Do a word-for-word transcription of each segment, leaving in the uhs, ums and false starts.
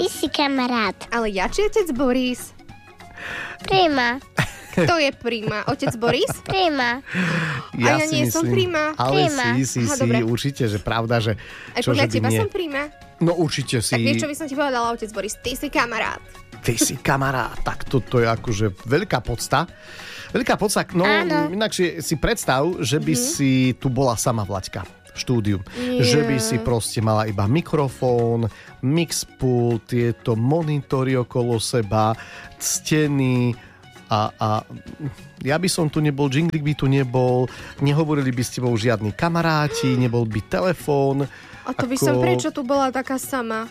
Ty si kamarát. Ale ja či otec Boris? Prima. Kto je Prima? Otec Boris? Prima. Ja, A ja nie myslím, som Prima. Ale Prima. si, si, Aha, si, dobre. určite, že pravda, že... Aj čo, podľa že by teba nie... som Prima? No určite si... Tak vieš, čo by som ti povedala, otec Boris? Ty si kamarát. Ty si kamarát. Tak toto je akože veľká podsta. Veľká podsta. No, Áno. inakšie si predstav, že by mm-hmm. si tu bola sama Vlaďka. Štúdium. Nie. Že by si proste mala iba mikrofón, mixpult, tieto monitory okolo seba, steny a, a ja by som tu nebol, Jinglik by tu nebol, nehovorili by s tebou žiadni kamaráti, nebol by telefón. A to by ako... som prečo tu bola taká sama?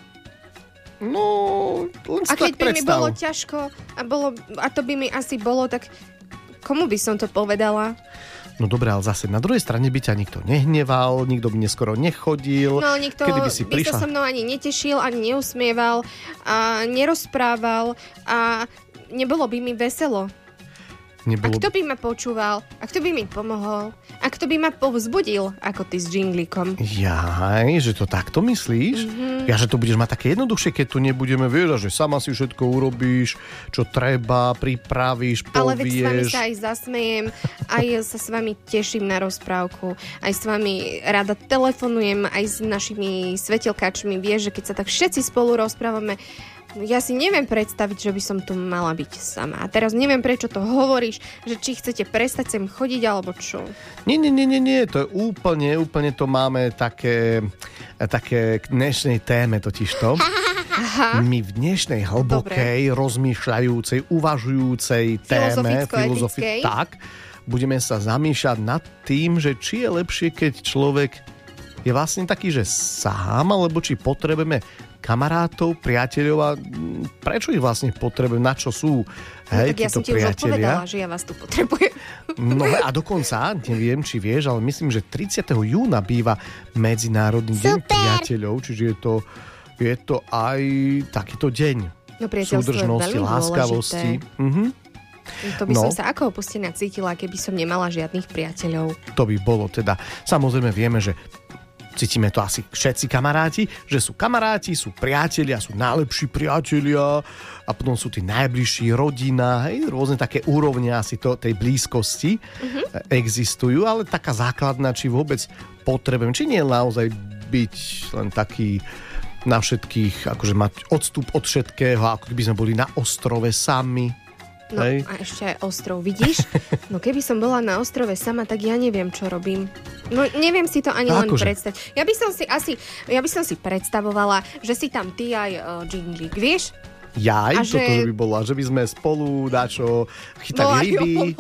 No, len si A keď tak by mi predstav. bolo ťažko a, bolo, a to by mi asi bolo, tak komu by som to povedala? No dobre, ale zase na druhej strane by ťa nikto nehneval, nikto by neskoro nechodil. No nikto Kedy by si by prišla... sa so mnou ani netešil, ani neusmieval a nerozprával a nebolo by mi veselo. Nebolo... A kto by ma počúval? A kto by mi pomohol? A kto by ma povzbudil, ako ty s Jinglikom? Jaj, že to takto myslíš? Mm-hmm. Ja, že to budeš mať také jednoduchšie, keď tu nebudeme vieš, že sama si všetko urobíš, čo treba, pripravíš, povieš. Ale veď s vami sa aj zasmejem, aj sa s vami teším na rozprávku, aj s vami rada telefonujem, aj s našimi svetelkáčmi. Vieš, že keď sa tak všetci spolu rozprávame, ja si neviem predstaviť, že by som tu mala byť sama. A teraz neviem, prečo to hovoríš, že či chcete prestať sem chodiť, alebo čo. Nie, nie, nie, nie, nie, to je úplne, úplne to máme také, také k dnešnej téme totižto. Aha. My v dnešnej hlbokej, Dobre. rozmýšľajúcej, uvažujúcej téme, filozofi- tak, budeme sa zamýšľať nad tým, že či je lepšie, keď človek je vlastne taký, že sám, alebo či potrebujeme kamarátov, priateľov a prečo ich vlastne potrebujem, na čo sú, hej, no, tak ja som ti už odpovedala, že ja vás tu potrebujem. No a dokonca, neviem, či vieš, ale myslím, že tridsiateho júna býva Medzinárodný deň priateľov, čiže je to, je to aj takýto deň no, súdržnosti, láskavosti. Mhm. To by no. som sa ako opustená cítila, keby som nemala žiadnych priateľov. To by bolo teda. Samozrejme vieme, že cítime to asi všetci kamaráti, že sú kamaráti, sú priatelia, sú najlepší priatelia a potom sú tí najbližší, rodina, hej, rôzne také úrovne asi to, tej blízkosti uh-huh. existujú, ale taká základná, či vôbec potrebujem, či nie naozaj byť len taký na všetkých, akože mať odstup od všetkého, ako keby sme boli na ostrove sami. No hej. A ešte aj ostrov, vidíš? No keby som bola na ostrove sama, tak ja neviem, čo robím. No neviem si to ani no, len akože? predstaviť. Ja by som si asi, ja by som si predstavovala, že si tam ty aj uh, Jinglik, vieš? Jaj, že... toto by bolo, že by sme spolu dačo chytali ryby,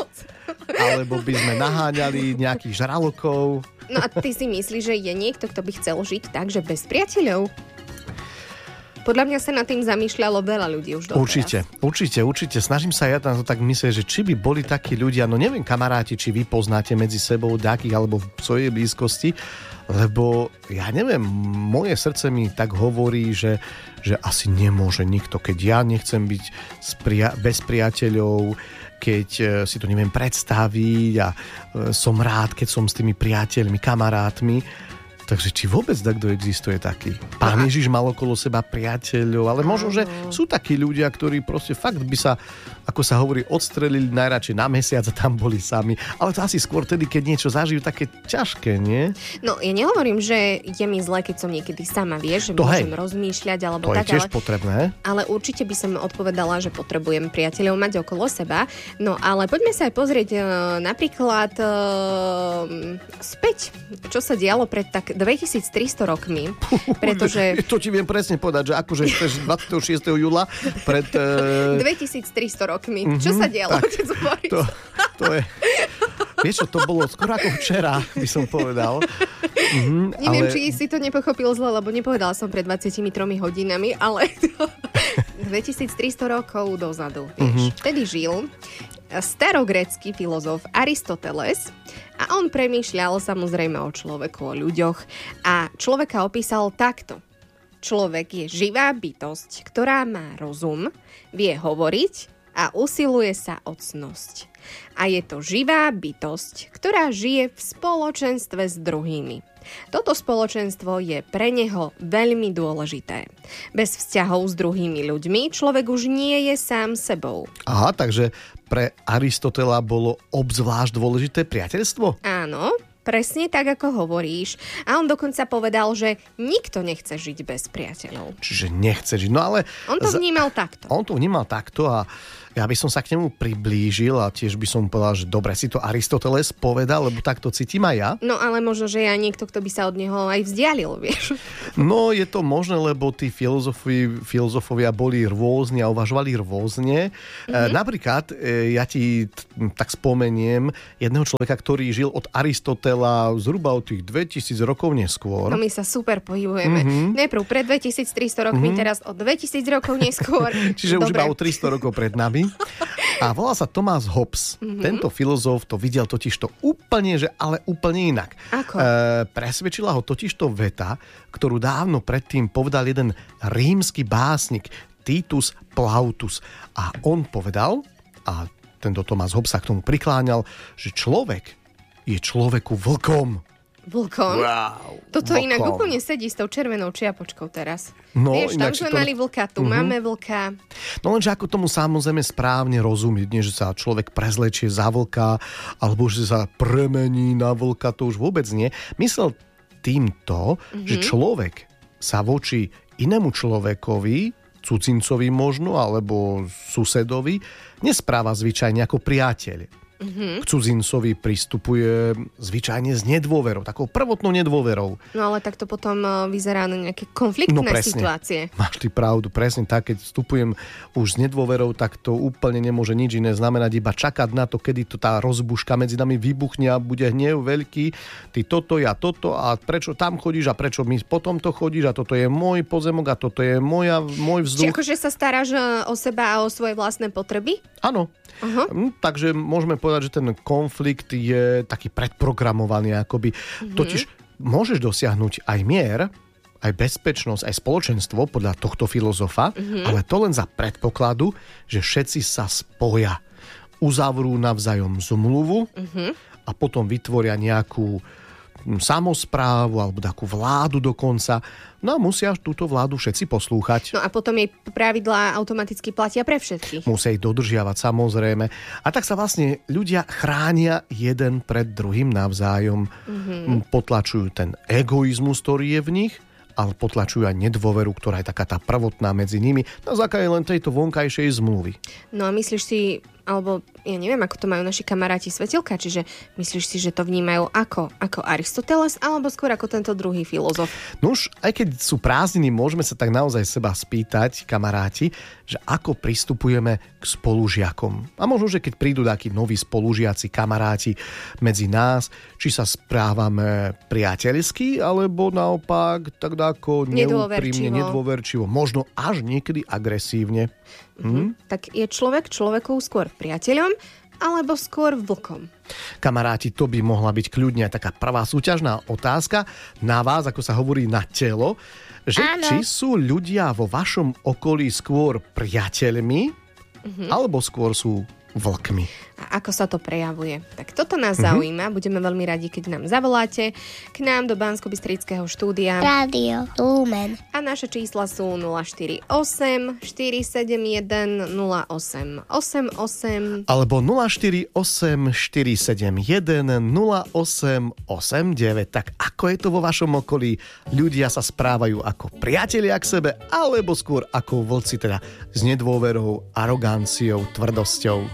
alebo by sme naháňali nejakých žralokov. No a ty si myslíš, že je niekto, kto by chcel žiť tak, že bez priateľov? Podľa mňa sa nad tým zamýšľalo veľa ľudí už doteraz. Určite, určite, určite. Snažím sa ja na to tak myslieť, že či by boli takí ľudia, no neviem, kamaráti, či vy poznáte medzi sebou nejakých alebo v svojej blízkosti, lebo ja neviem, moje srdce mi tak hovorí, že, že asi nemôže nikto, keď ja nechcem byť pria- bez priateľov, keď si to neviem predstaviť a som rád, keď som s tými priateľmi, kamarátmi. Takže či vôbec takto existuje taký? Pán Ježiš mal okolo seba priateľov, ale možno, že sú takí ľudia, ktorí proste fakt by sa, ako sa hovorí, odstrelili najradšej na mesiac a tam boli sami. Ale to asi skôr tedy, keď niečo zažijú, také ťažké, nie? No, ja nehovorím, že je mi zle, keď som niekedy sama, vieš, že to môžem hej. rozmýšľať, alebo to tak, je tiež ale, potrebné. Ale určite by som odpovedala, že potrebujem priateľov mať okolo seba. No, ale poďme sa aj pozrieť uh, napríklad uh, späť, čo sa dialo pred tak dvetisíctristo rokmi, pretože... To ti viem presne povedať, že akože chceš dvadsiateho šiesteho júla pred... Uh... dvetisíctristo rokmi. Mm-hmm, čo sa dialo? Tak, to, to je... Vieš čo, to bolo skoro ako včera, by som povedal. Mm-hmm, Neviem, ale... či si to nepochopil zle, lebo nepovedala som pred dvadsiatimi tromi hodinami, ale dvetisíctristo rokov dozadu, vieš. Mm-hmm. Vtedy žil starogrécky filozof Aristoteles a on premýšľal samozrejme o človeku, o ľuďoch a človeka opísal takto. Človek je živá bytosť, ktorá má rozum, vie hovoriť, a usiluje sa o cnosť. A je to živá bytosť, ktorá žije v spoločenstve s druhými. Toto spoločenstvo je pre neho veľmi dôležité. Bez vzťahov s druhými ľuďmi človek už nie je sám sebou. Aha, takže pre Aristotela bolo obzvlášť dôležité priateľstvo? Áno, presne tak, ako hovoríš. A on dokonca povedal, že nikto nechce žiť bez priateľov. Čiže nechce žiť. No ale... On to vnímal takto. On to vnímal takto a ja by som sa k nemu priblížil a tiež by som povedal, že dobre si to Aristoteles povedal, lebo takto cítim aj ja. No ale možno, že ja niekto, kto by sa od neho aj vzdialil, vieš. No je to možné, lebo tí filozofi, filozofovia boli rôzni a uvažovali rôzne. Mm-hmm. E, napríklad, e, ja ti t- tak spomeniem jedného človeka, ktorý žil od Aristotela zhruba od tých dvetisíc rokov neskôr. No my sa super pohybujeme. Mm-hmm. Najprv pred dvetisíctristo rokmi, mm-hmm. teraz o dvetisíc rokov neskôr. Čiže dobre. Už iba o tristo rokov pred nami. A volá sa Thomas Hobbes. Mm-hmm. Tento filozof to videl totiž to úplne, že ale úplne inak. Ako? E, presvedčila ho totiž to veta, ktorú dávno predtým povedal jeden rímsky básnik Titus Plautus. A on povedal, a tento Thomas Hobbes sa k tomu prikláňal, že človek je človeku vlkom. Vlkom? Wow, Toto vlkom. inak úplne sedí s tou červenou čiapočkou teraz. No, vieš, tam inak sme to... mali vlka, tu uh-huh. máme vlka. No lenže ako tomu samozrejme správne rozumieť, nie že sa človek prezlečie za vlka, alebo že sa premení na vlka, to už vôbec nie. Myslel týmto, uh-huh. že človek sa voči inému človekovi, cudzincovi možno, alebo susedovi, nespráva zvyčajne ako priateľ. Mm-hmm. K cudzincovi pristupuje zvyčajne s nedôverou, takou prvotnou nedôverou. No ale tak to potom vyzerá na nejaké konfliktné no, presne. situácie. Máš ty pravdu, presne tak, keď vstupujem už s nedôverou, tak to úplne nemôže nič iné znamenať, iba čakať na to, kedy to tá rozbuška medzi nami vybuchne a bude hnev veľký. Ty toto, ja toto a prečo tam chodíš a prečo my potom to chodíš a toto je môj pozemok a toto je moja, môj vzduch. Či akože sa staráš o seba a o svoje vlastné potreby? Áno. Uh-huh. Takže môžeme povedať, že ten konflikt je taký predprogramovaný akoby. Uh-huh. Totiž môžeš dosiahnuť aj mier, aj bezpečnosť, aj spoločenstvo podľa tohto filozofa, uh-huh. ale to len za predpokladu, že všetci sa spoja. Uzavrú navzájom zmluvu uh-huh. a potom vytvoria nejakú samosprávu alebo takú vládu dokonca. No a musia túto vládu všetci poslúchať. No a potom jej pravidlá automaticky platia pre všetkých. Musia ich dodržiavať, samozrejme. A tak sa vlastne ľudia chránia jeden pred druhým navzájom. Mm-hmm. Potlačujú ten egoizmus, ktorý je v nich, ale potlačujú aj nedôveru, ktorá je taká tá prvotná medzi nimi, na základe len tejto vonkajšej zmluvy. No a myslíš si, alebo ja neviem, ako to majú naši kamaráti svetelka, čiže myslíš si, že to vnímajú ako? Ako Aristoteles, alebo skôr ako tento druhý filozof? Nuž, aj keď sú prázdniny, môžeme sa tak naozaj seba spýtať, kamaráti, že ako pristupujeme k spolužiakom. A možno, že keď prídu takí noví spolužiaci, kamaráti medzi nás, či sa správame priateľsky, alebo naopak tak ako neúprimne, nedôverčivo, možno až niekedy agresívne. Mhm. Hm? Tak je človek človeku skôr priateľom alebo skôr vlkom? Kamaráti, to by mohla byť kľudne taká prvá súťažná otázka na vás, ako sa hovorí na telo, že áno. Či sú ľudia vo vašom okolí skôr priateľmi mhm. alebo skôr sú vlkmi. A ako sa to prejavuje? Tak toto nás mm-hmm. zaujíma. Budeme veľmi radi, keď nám zavoláte k nám do Banskobystrického štúdia Rádio Lumen. A naše čísla sú nula štyri osem štyri sedem jeden nula osem osem osem alebo nula štyri osem štyri sedem jeden nula osem osem deväť. Tak ako je to vo vašom okolí? Ľudia sa správajú ako priatelia k sebe alebo skôr ako vlci, teda s nedôverou, aroganciou, tvrdosťou?